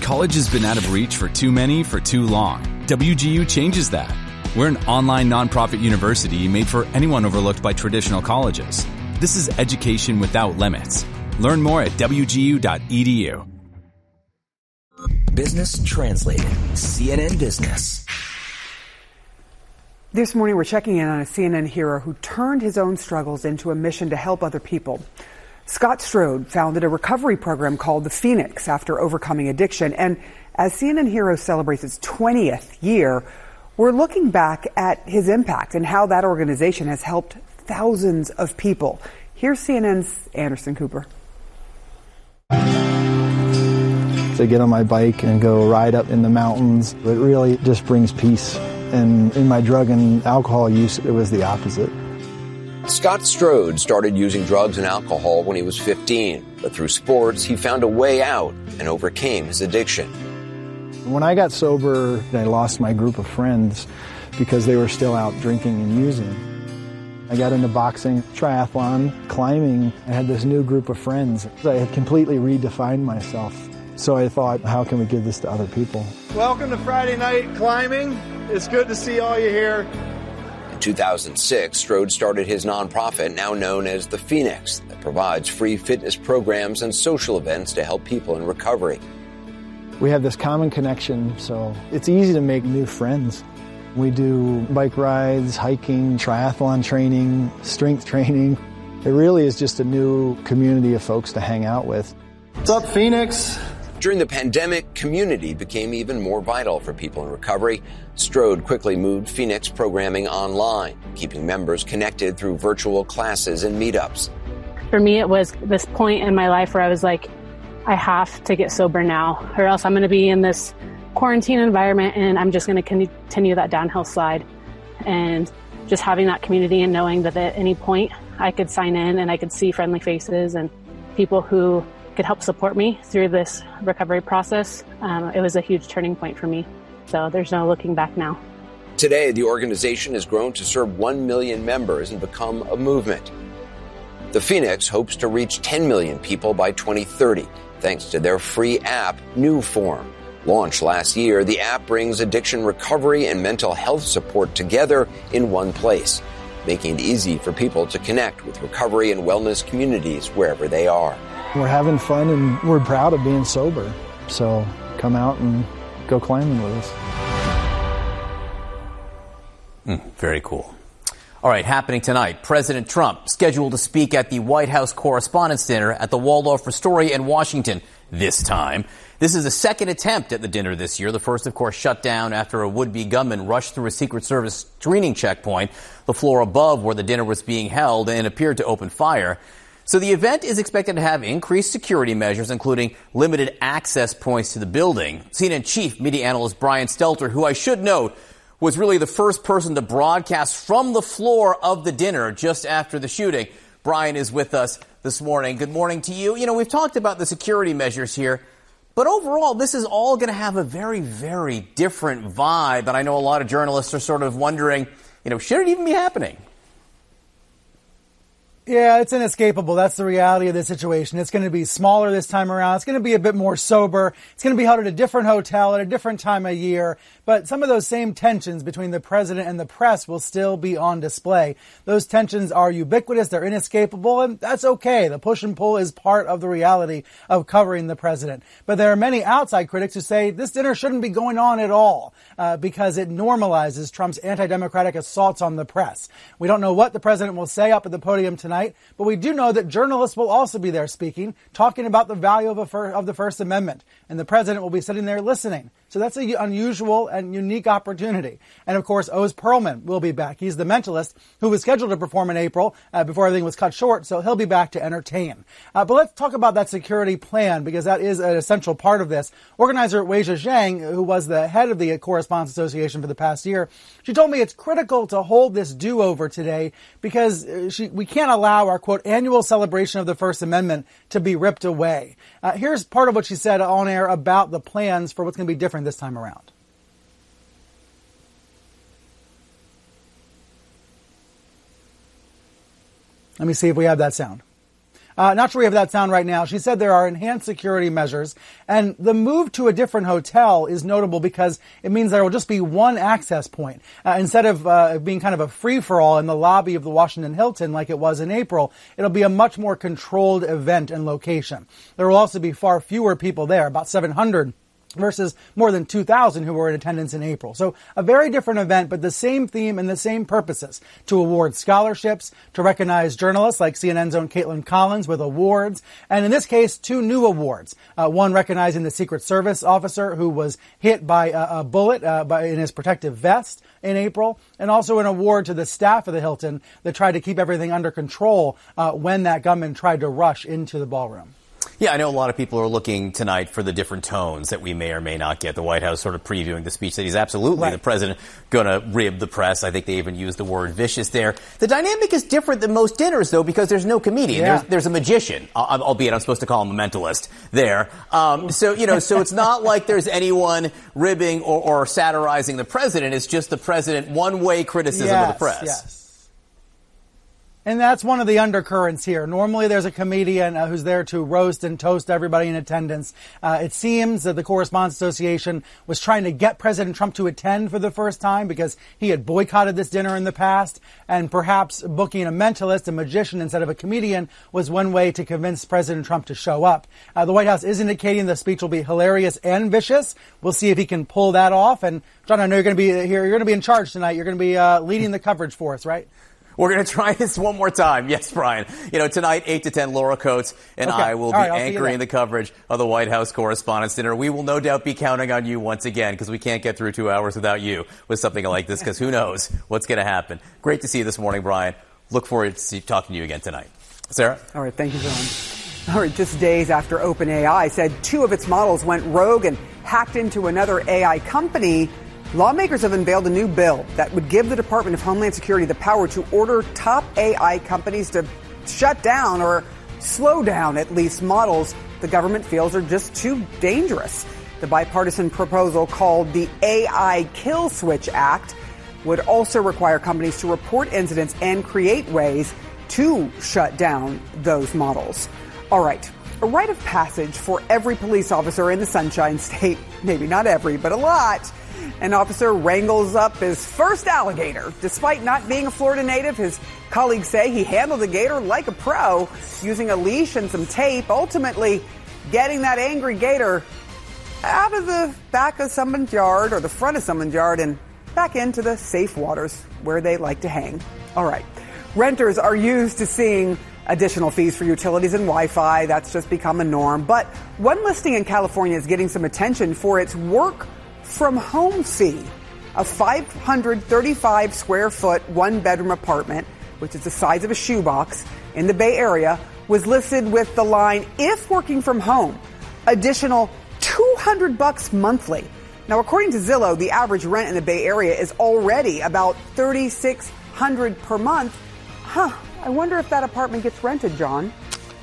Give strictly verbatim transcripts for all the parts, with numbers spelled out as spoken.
College has been out of reach for too many for too long. W G U changes that. We're an online nonprofit university made for anyone overlooked by traditional colleges. This is education without limits. Learn more at W G U dot E D U. Business Translated, C N N Business. This morning we're checking in on a C N N hero who turned his own struggles into a mission to help other people. Scott Strode founded a recovery program called The Phoenix after overcoming addiction. And as C N N Hero celebrates its twentieth year, we're looking back at his impact and how that organization has helped thousands of people. Here's C N N's Anderson Cooper. To get on my bike and go ride up in the mountains, it really just brings peace. And in my drug and alcohol use, it was the opposite. Scott Strode started using drugs and alcohol when he was fifteen, but through sports, he found a way out and overcame his addiction. When I got sober, I lost my group of friends because they were still out drinking and using. I got into boxing, triathlon, climbing. I had this new group of friends. I had completely redefined myself. So I thought, how can we give this to other people? Welcome to Friday Night Climbing. It's good to see all you here. In two thousand six, Strode started his nonprofit, now known as The Phoenix, that provides free fitness programs and social events to help people in recovery. We have this common connection, so it's easy to make new friends. We do bike rides, hiking, triathlon training, strength training. It really is just a new community of folks to hang out with. What's up, Phoenix? During the pandemic, community became even more vital for people in recovery. Strode quickly moved Phoenix programming online, keeping members connected through virtual classes and meetups. For me, it was this point in my life where I was like, I have to get sober now, or else I'm going to be in this quarantine environment and I'm just going to continue that downhill slide. And just having that community and knowing that at any point I could sign in and I could see friendly faces and people who could help support me through this recovery process, um, it was a huge turning point for me. So there's no looking back now. Today, the organization has grown to serve one million members and become a movement. The Phoenix hopes to reach ten million people by twenty thirty, thanks to their free app, New Form. Launched last year, the app brings addiction recovery and mental health support together in one place, making it easy for people to connect with recovery and wellness communities wherever they are. We're having fun and we're proud of being sober. So come out and go climbing with us. Mm, very cool. All right, happening tonight, President Trump scheduled to speak at the White House Correspondents' Dinner at the Waldorf Astoria in Washington this time. This is the second attempt at the dinner this year. The first, of course, shut down after a would-be gunman rushed through a Secret Service screening checkpoint, the floor above where the dinner was being held, and appeared to open fire. So the event is expected to have increased security measures, including limited access points to the building. C N N chief media analyst Brian Stelter, who I should note was really the first person to broadcast from the floor of the dinner just after the shooting. Brian is with us this morning. Good morning to you. You know, we've talked about the security measures here, but overall, this is all going to have a very, very different vibe. And I know a lot of journalists are sort of wondering, you know, should it even be happening? Yeah, it's inescapable. That's the reality of this situation. It's going to be smaller this time around. It's going to be a bit more sober. It's going to be held at a different hotel at a different time of year. But some of those same tensions between the president and the press will still be on display. Those tensions are ubiquitous. They're inescapable, and that's okay. The push and pull is part of the reality of covering the president. But there are many outside critics who say this dinner shouldn't be going on at all uh, because it normalizes Trump's anti-democratic assaults on the press. We don't know what the president will say up at the podium tonight. But we do know that journalists will also be there speaking, talking about the value of, a fir- of the First Amendment. And the president will be sitting there listening. So that's an unusual and unique opportunity. And, of course, Oz Perlman will be back. He's the mentalist who was scheduled to perform in April uh, before everything was cut short. So he'll be back to entertain. Uh, but let's talk about that security plan, because that is an essential part of this. Organizer Weijia Zhang, who was the head of the Correspondents Association for the past year, she told me it's critical to hold this do-over today because she, we can't allow our, quote, annual celebration of the First Amendment to be ripped away. Uh, here's part of what she said on air about the plans for what's going to be different this time around. Let me see if we have that sound. Uh, not sure we have that sound right now. She said there are enhanced security measures, and the move to a different hotel is notable because it means there will just be one access point. Uh, instead of uh, being kind of a free-for-all in the lobby of the Washington Hilton like it was in April, it'll be a much more controlled event and location. There will also be far fewer people there, about seven hundred versus more than two thousand who were in attendance in April. So a very different event, but the same theme and the same purposes: to award scholarships, to recognize journalists like C N N's own Caitlin Collins with awards, and in this case, two new awards. Uh, one recognizing the Secret Service officer who was hit by a, a bullet uh, by, in his protective vest in April, and also an award to the staff of the Hilton that tried to keep everything under control uh, when that gunman tried to rush into the ballroom. Yeah, I know a lot of people are looking tonight for the different tones that we may or may not get. The White House sort of previewing the speech that he's absolutely, right, the president, going to rib the press. I think they even used the word vicious there. The dynamic is different than most dinners, though, because there's no comedian. Yeah. There's, there's a magician, albeit I'm supposed to call him a mentalist there. Um, so, you know, so it's not like there's anyone ribbing or, or satirizing the president. It's just the president, one-way criticism yes, of the press. Yes. And that's one of the undercurrents here. Normally there's a comedian uh, who's there to roast and toast everybody in attendance. Uh, it seems that the Correspondents Association was trying to get President Trump to attend for the first time because he had boycotted this dinner in the past, and perhaps booking a mentalist, a magician, instead of a comedian was one way to convince President Trump to show up. Uh, the White House is indicating the speech will be hilarious and vicious. We'll see if he can pull that off. And John, I know you're going to be here. You're going to be in charge tonight. You're going to be uh, leading the coverage for us, right? We're going to try this one more time. Yes, Brian. You know, tonight, eight to ten, Laura Coates and okay. I will be right, anchoring the coverage of the White House Correspondents' Dinner. We will no doubt be counting on you once again, because we can't get through two hours without you with something like this, because who knows what's going to happen. Great to see you this morning, Brian. Look forward to see, talking to you again tonight. Sarah? All right. Thank you, John. All right. Just days after OpenAI said two of its models went rogue and hacked into another A I company, lawmakers have unveiled a new bill that would give the Department of Homeland Security the power to order top A I companies to shut down or slow down at least models the government feels are just too dangerous. The bipartisan proposal, called the A I Kill Switch Act, would also require companies to report incidents and create ways to shut down those models. All right. A rite of passage for every police officer in the Sunshine State, maybe not every, but a lot. An officer wrangles up his first alligator. Despite not being a Florida native, his colleagues say he handled the gator like a pro, using a leash and some tape, ultimately getting that angry gator out of the back of someone's yard or the front of someone's yard and back into the safe waters where they like to hang. All right. Renters are used to seeing additional fees for utilities and Wi-Fi. That's just become a norm. But one listing in California is getting some attention for its work from home fee. A five hundred thirty-five square foot one bedroom apartment, which is the size of a shoebox in the Bay Area, was listed with the line, if working from home, additional two hundred bucks monthly. Now, according to Zillow, the average rent in the Bay Area is already about thirty-six hundred per month. Huh. I wonder if that apartment gets rented, John.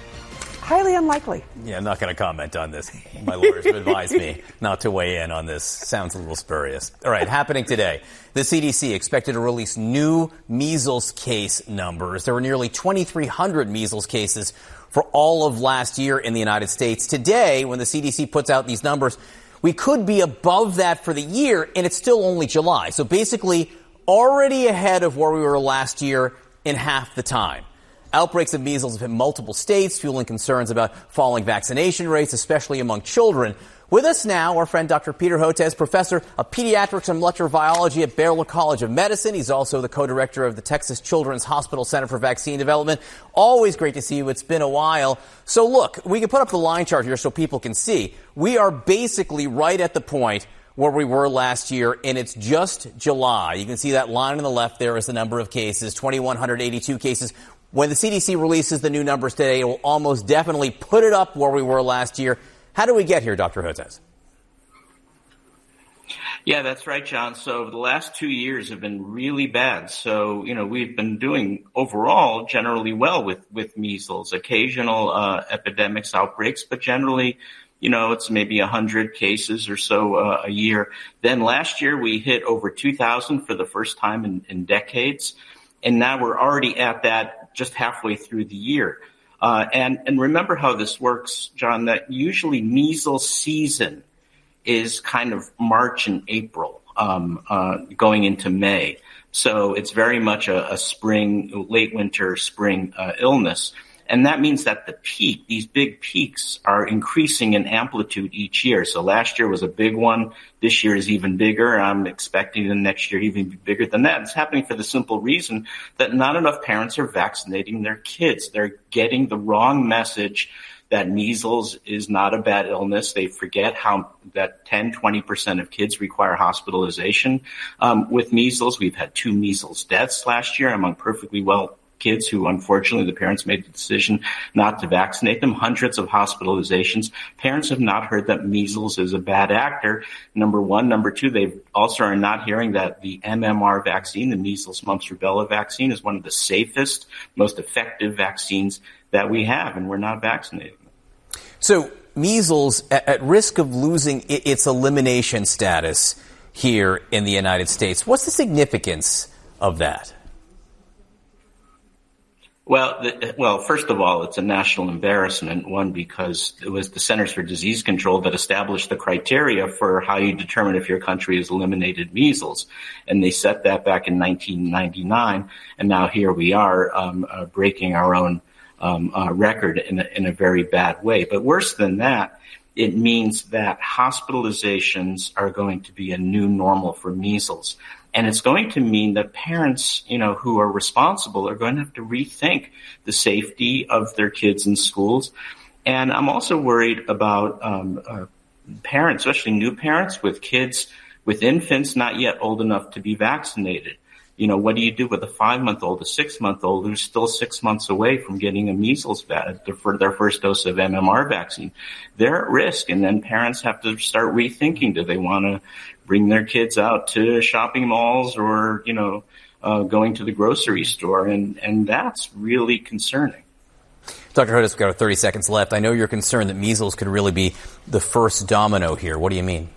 Highly unlikely. Yeah, I'm not going to comment on this. My lawyers have advised me not to weigh in on this. Sounds a little spurious. All right, happening today. The C D C expected to release new measles case numbers. There were nearly twenty-three hundred measles cases for all of last year in the United States. Today, when the C D C puts out these numbers, we could be above that for the year, and it's still only July. So basically, already ahead of where we were last year in half the time. Outbreaks of measles have hit multiple states, fueling concerns about falling vaccination rates, especially among children. With us now, our friend Doctor Peter Hotez, professor of pediatrics and molecular biology at Baylor College of Medicine. He's also the co-director of the Texas Children's Hospital Center for Vaccine Development. Always great to see you. It's been a while. So look, we can put up the line chart here so people can see. We are basically right at the point where we were last year, and it's just July. You can see that line on the left there is the number of cases, two thousand one hundred eighty-two cases. When the C D C releases the new numbers today, it will almost definitely put it up where we were last year. How do we get here, Doctor Hotez? Yeah, that's right, John. So the last two years have been really bad. So, you know, we've been doing overall generally well with, with measles, occasional uh, epidemics, outbreaks, but generally, you know, it's maybe one hundred cases or so uh, a year. Then last year we hit over two thousand for the first time in, in decades. And now we're already at that just halfway through the year. Uh, and, and remember how this works, John, that usually measles season is kind of March and April, um, uh, going into May. So it's very much a, a spring, late winter, spring uh, illness. And that means that the peak, these big peaks, are increasing in amplitude each year. So last year was a big one. This year is even bigger. I'm expecting the next year even be bigger than that. It's happening for the simple reason that not enough parents are vaccinating their kids. They're getting the wrong message that measles is not a bad illness. They forget how that ten, twenty percent of kids require hospitalization um, with measles. We've had two measles deaths last year among perfectly well kids who, unfortunately, the parents made the decision not to vaccinate them. Hundreds of hospitalizations. Parents have not heard that measles is a bad actor, number one. Number two, they also are not hearing that the M M R vaccine, the measles, mumps, rubella vaccine, is one of the safest, most effective vaccines that we have, and we're not vaccinating them. So measles, at, at risk of losing its elimination status here in the United States, what's the significance of that? Well, the, well, first of all, it's a national embarrassment, one, because it was the Centers for Disease Control that established the criteria for how you determine if your country has eliminated measles. And they set that back in nineteen ninety-nine, and now here we are um, uh, breaking our own um, uh, record in a, in a very bad way. But worse than that, it means that hospitalizations are going to be a new normal for measles. And it's going to mean that parents, you know, who are responsible are going to have to rethink the safety of their kids in schools. And I'm also worried about um, uh, parents, especially new parents with kids, with infants not yet old enough to be vaccinated. You know, what do you do with a five-month-old, a six-month-old who's still six months away from getting a measles va- for their first dose of M M R vaccine? They're at risk, and then parents have to start rethinking. Do they want to bring their kids out to shopping malls or, you know, uh, going to the grocery store? And, and that's really concerning. Doctor Hodes, we've got thirty seconds left. I know you're concerned that measles could really be the first domino here. What do you mean?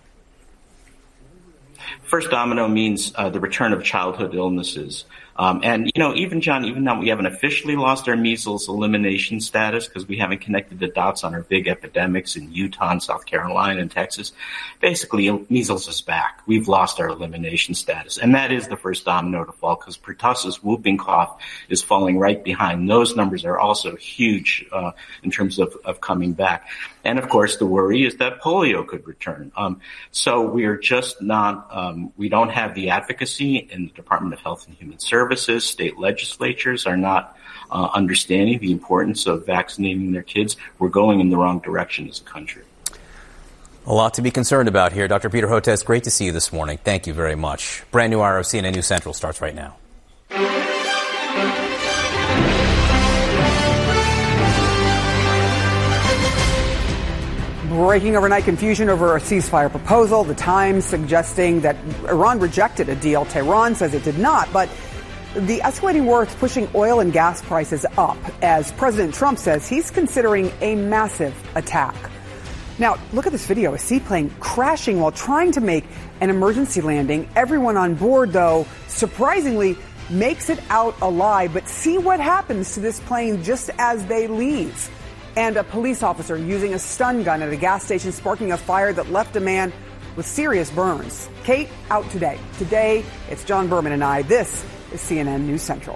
First domino means uh, the return of childhood illnesses. Um, and, you know, even, John, even though we haven't officially lost our measles elimination status because we haven't connected the dots on our big epidemics in Utah and South Carolina and Texas, basically measles is back. We've lost our elimination status. And that is the first domino to fall because pertussis, whooping cough, is falling right behind. Those numbers are also huge uh, in terms of, of coming back. And, of course, the worry is that polio could return. Um, so we're just not um, – we don't have the advocacy in the Department of Health and Human Services. State legislatures are not uh, understanding the importance of vaccinating their kids. We're going in the wrong direction as a country. A lot to be concerned about here. Doctor Peter Hotez, great to see you this morning. Thank you very much. Brand new hour of C N N News Central starts right now. Breaking overnight confusion over a ceasefire proposal. The Times suggesting that Iran rejected a deal. Tehran says it did not, but the escalating war is pushing oil and gas prices up as President Trump says he's considering a massive attack. Now, look at this video. A seaplane crashing while trying to make an emergency landing. Everyone on board, though, surprisingly makes it out alive. But see what happens to this plane just as they leave. And a police officer using a stun gun at a gas station sparking a fire that left a man with serious burns. Kate, out today. Today, it's John Berman and I. This is C N N News Central.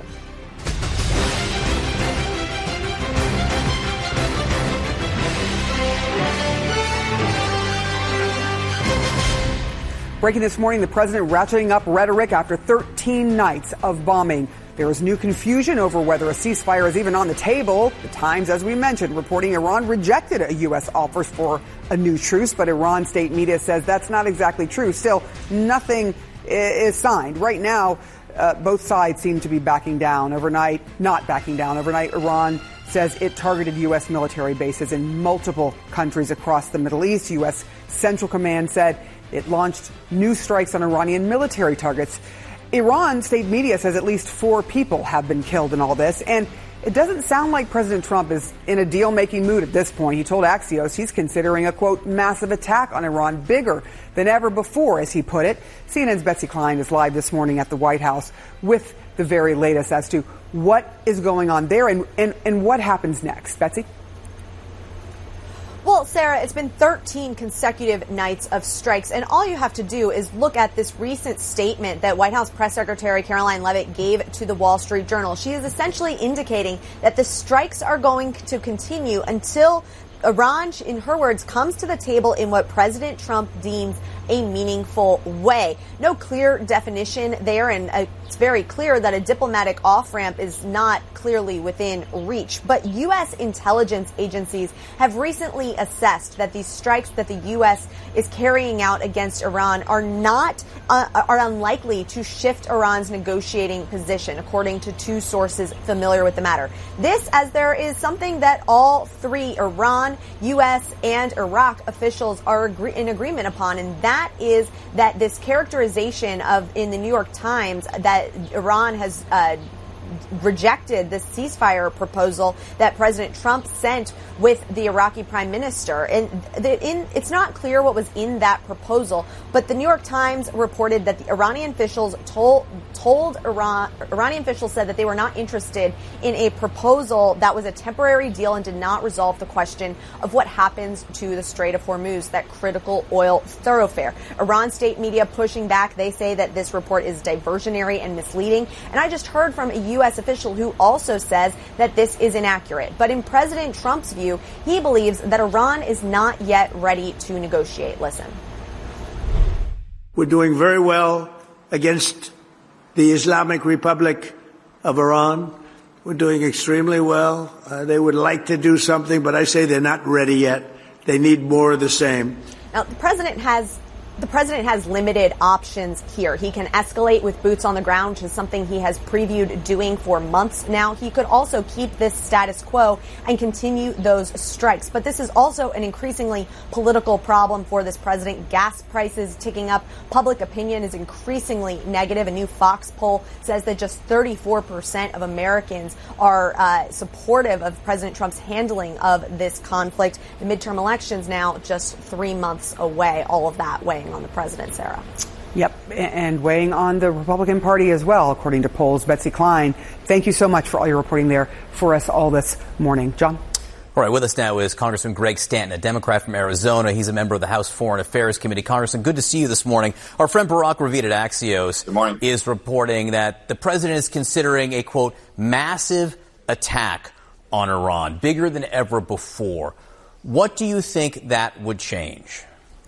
Breaking this morning, the president ratcheting up rhetoric after thirteen nights of bombing. There is new confusion over whether a ceasefire is even on the table. The Times, as we mentioned, reporting Iran rejected a U S offer for a new truce, but Iran state media says that's not exactly true. Still, nothing is signed. Right now, uh, both sides seem to be backing down. Overnight, not backing down. Overnight, Iran says it targeted U S military bases in multiple countries across the Middle East. U S Central Command said it launched new strikes on Iranian military targets. Iran state media says at least four people have been killed in all this. And it doesn't sound like President Trump is in a deal-making mood at this point. He told Axios he's considering a, quote, massive attack on Iran, bigger than ever before, as he put it. C N N's Betsy Klein is live this morning at the White House with the very latest as to What is going on there, and, and, and what happens next? Betsy? Well, Sarah, it's been thirteen consecutive nights of strikes, and all you have to do is look at this recent statement that White House Press Secretary Caroline Leavitt gave to the Wall Street Journal. She is essentially indicating that the strikes are going to continue until Iran, in her words, comes to the table in what President Trump deems a meaningful way. No clear definition there, and uh, it's very clear that a diplomatic off-ramp is not clearly within reach. But U S intelligence agencies have recently assessed that these strikes that the U S is carrying out against Iran are not, uh, are unlikely to shift Iran's negotiating position, according to two sources familiar with the matter. This, as there is something that all three, Iran, U S, and Iraq officials are agree- in agreement upon, and that That is that this characterization of in the New York Times that Iran has uh, rejected the ceasefire proposal that President Trump sent with the Iraqi prime minister. And the, in, it's not clear what was in that proposal, but the New York Times reported that the Iranian officials told, told Iran, Iranian officials said that they were not interested in a proposal that was a temporary deal and did not resolve the question of what happens to the Strait of Hormuz, that critical oil thoroughfare. Iran state media pushing back. They say that this report is diversionary and misleading. And I just heard from a U S official who also says that this is inaccurate. But in President Trump's view, he believes that Iran is not yet ready to negotiate. Listen. We're doing very well against the Islamic Republic of Iran. We're doing extremely well. Uh, they would like to do something, but I say they're not ready yet. They need more of the same. Now, the president has The president has limited options here. He can escalate with boots on the ground, which is something he has previewed doing for months now. He could also keep this status quo and continue those strikes. But this is also an increasingly political problem for this president. Gas prices ticking up. Public opinion is increasingly negative. A new Fox poll says that just thirty-four percent of Americans are uh, supportive of President Trump's handling of this conflict. The midterm elections now just three months away. All of that weighing on the president, Sarah. Yep, and weighing on the Republican Party as well, according to polls. Betsy Klein, thank you so much for all your reporting there for us all this morning. John? All right, with us now is Congressman Greg Stanton, a Democrat from Arizona. He's a member of the House Foreign Affairs Committee. Congressman, good to see you this morning. Our friend Barack Ravid at Axios good morning. is reporting that the president is considering a, quote, massive attack on Iran, bigger than ever before. What do you think that would change?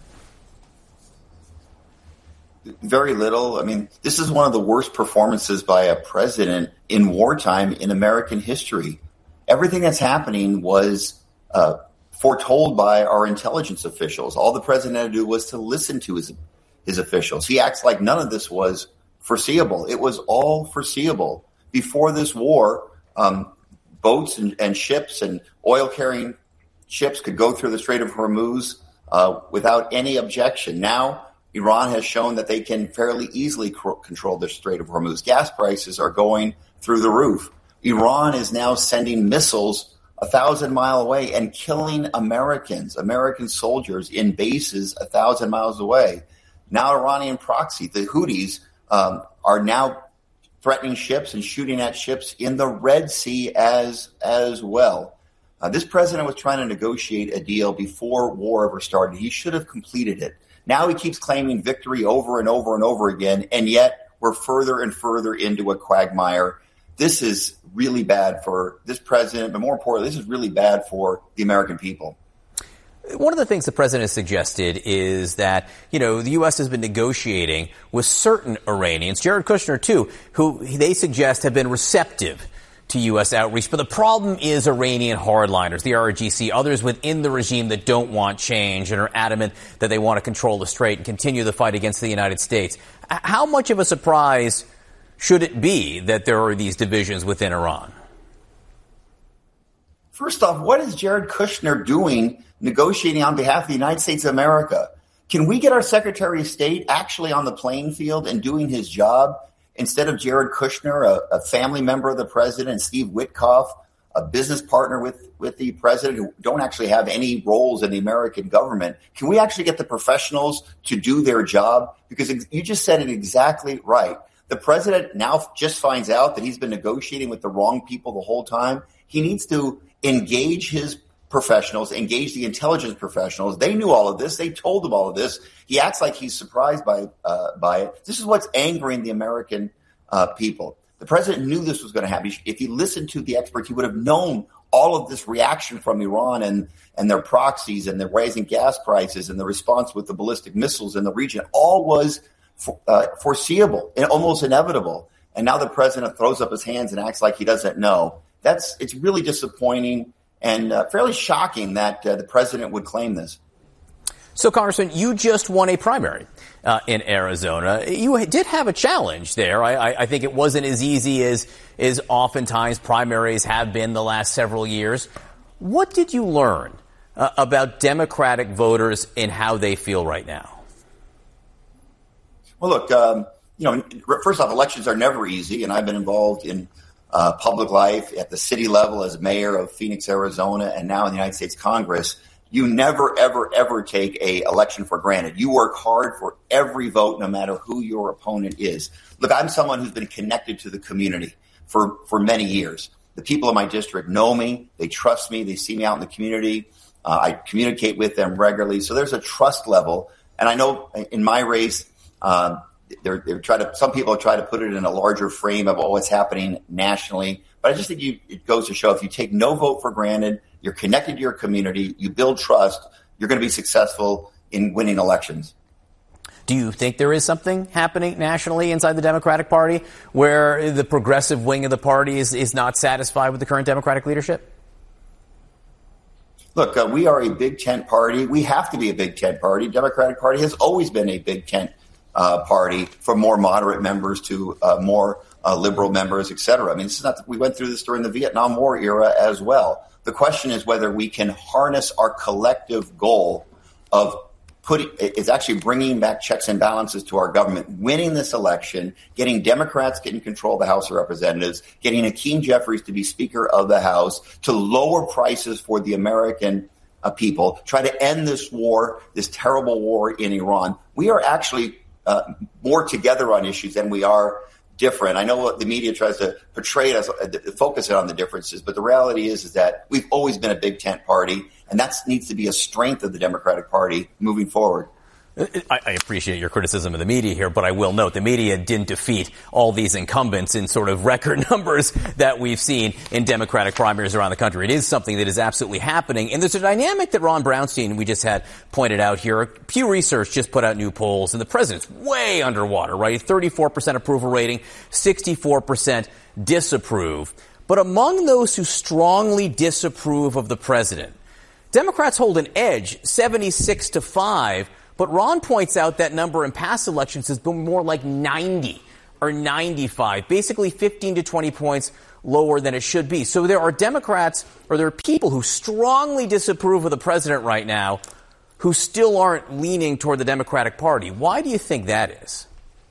Very little. I mean, this is one of the worst performances by a president in wartime in American history. Everything that's happening was uh, foretold by our intelligence officials. All the president had to do was to listen to his his officials. He acts like none of this was foreseeable. It was all foreseeable. Before this war, um, boats and, and ships and oil-carrying ships could go through the Strait of Hormuz uh, without any objection. Now, Iran has shown that they can fairly easily cr- control the Strait of Hormuz. Gas prices are going through the roof. Iran is now sending missiles a thousand mile away and killing Americans, American soldiers in bases a thousand miles away. Now Iranian proxy, the Houthis, um, are now threatening ships and shooting at ships in the Red Sea as, as well. Uh, this president was trying to negotiate a deal before war ever started. He should have completed it. Now he keeps claiming victory over and over and over again, and yet we're further and further into a quagmire. This is really bad for this president, but more importantly, this is really bad for the American people. One of the things the president has suggested is that, you know, the U S has been negotiating with certain Iranians, Jared Kushner too, who they suggest have been receptive to U S outreach. But the problem is Iranian hardliners, the R G C, others within the regime that don't want change and are adamant that they want to control the strait and continue the fight against the United States. How much of a surprise should it be that there are these divisions within Iran? First off, what is Jared Kushner doing negotiating on behalf of the United States of America? Can we get our Secretary of State actually on the playing field and doing his job instead of Jared Kushner, a, a family member of the president, and Steve Witkoff, a business partner with, with the president who don't actually have any roles in the American government? Can we actually get the professionals to do their job? Because you just said it exactly right. The president now just finds out that he's been negotiating with the wrong people the whole time. He needs to engage his professionals, engage the intelligence professionals. They knew all of this. They told him all of this. He acts like he's surprised by uh, by it. This is what's angering the American uh, people. The president knew this was going to happen. If he listened to the experts, he would have known all of this reaction from Iran and, and their proxies and the rising gas prices and the response with the ballistic missiles in the region. All was for, uh, foreseeable and almost inevitable. And now the president throws up his hands and acts like he doesn't know. That's it's really disappointing and uh, fairly shocking that uh, the president would claim this. So, Congressman, you just won a primary uh, in Arizona. You did have a challenge there. I, I, I think it wasn't as easy as, as oftentimes primaries have been the last several years. What did you learn uh, about Democratic voters and how they feel right now? Well, look, um, you know, first off, elections are never easy, and I've been involved in uh, public life at the city level as mayor of Phoenix, Arizona, and now in the United States Congress. You never, ever, ever take a election for granted. You work hard for every vote, no matter who your opponent is. Look, I'm someone who's been connected to the community for, for many years. The people in my district know me. They trust me. They see me out in the community. Uh, I communicate with them regularly. So there's a trust level. And I know in my race, um, they're, they're trying to, some people try to put it in a larger frame of, oh, what's happening nationally. But I just think you, it goes to show if you take no vote for granted, you're connected to your community, you build trust, you're going to be successful in winning elections. Do you think there is something happening nationally inside the Democratic Party where the progressive wing of the party is, is not satisfied with the current Democratic leadership? Look, uh, we are a big tent party. We have to be a big tent party. Democratic Party has always been a big tent uh, party, from more moderate members to uh, more uh, liberal members, et cetera. I mean, this is not, we went through this during the Vietnam War era as well. The question is whether we can harness our collective goal of putting is actually bringing back checks and balances to our government, winning this election, getting Democrats getting control of the House of Representatives, getting Hakeem Jeffries to be Speaker of the House, to lower prices for the American uh, people, try to end this war, this terrible war in Iran. We are actually uh, more together on issues than we are different. I know what the media tries to portray it as, uh, focus it on the differences, but the reality is, is that we've always been a big tent party, and that needs to be a strength of the Democratic Party moving forward. I, I appreciate your criticism of the media here, but I will note the media didn't defeat all these incumbents in sort of record numbers that we've seen in Democratic primaries around the country. It is something that is absolutely happening. And there's a dynamic that Ron Brownstein, we just had pointed out here. Pew Research just put out new polls, and the president's way underwater, right? thirty-four percent approval rating, sixty-four percent disapprove. But among those who strongly disapprove of the president, Democrats hold an edge, seventy-six to five. But Ron points out that number in past elections has been more like ninety or ninety-five, basically fifteen to twenty points lower than it should be. So there are Democrats, or there are people who strongly disapprove of the president right now who still aren't leaning toward the Democratic Party. Why do you think that is?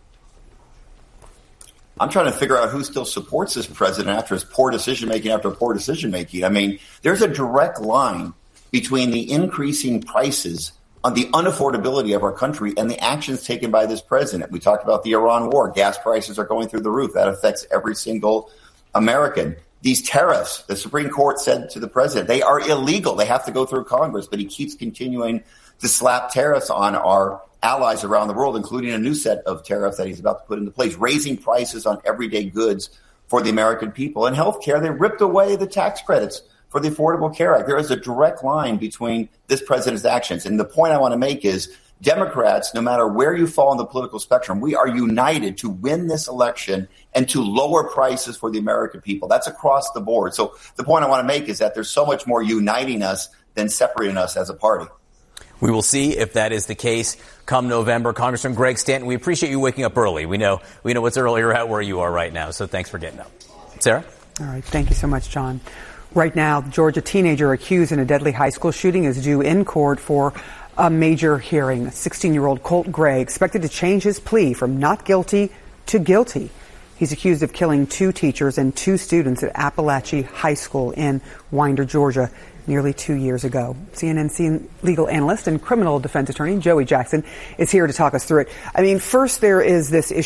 I'm trying to figure out who still supports this president after his poor decision-making after poor decision-making. I mean, there's a direct line between the increasing prices on the unaffordability of our country and the actions taken by this president. We talked about the Iran war. Gas prices are going through the roof. That affects every single American. These tariffs, the Supreme Court said to the president, they are illegal. They have to go through Congress, but he keeps continuing to slap tariffs on our allies around the world, including a new set of tariffs that he's about to put into place, raising prices on everyday goods for the American people. And healthcare, they ripped away the tax credits for the Affordable Care Act. There is a direct line between this president's actions. And the point I want to make is Democrats, no matter where you fall on the political spectrum, we are united to win this election and to lower prices for the American people. That's across the board. So the point I want to make is that there's so much more uniting us than separating us as a party. We will see if that is the case come November. Congressman Greg Stanton, we appreciate you waking up early. We know we know it's earlier out where you are right now. So thanks for getting up. Sarah? All right. Thank you so much, John. Right now, the Georgia teenager accused in a deadly high school shooting is due in court for a major hearing. sixteen-year-old Colt Gray expected to change his plea from not guilty to guilty. He's accused of killing two teachers and two students at Appalachia High School in Winder, Georgia, nearly two years ago. C N N legal analyst and criminal defense attorney Joey Jackson is here to talk us through it. I mean, first there is this issue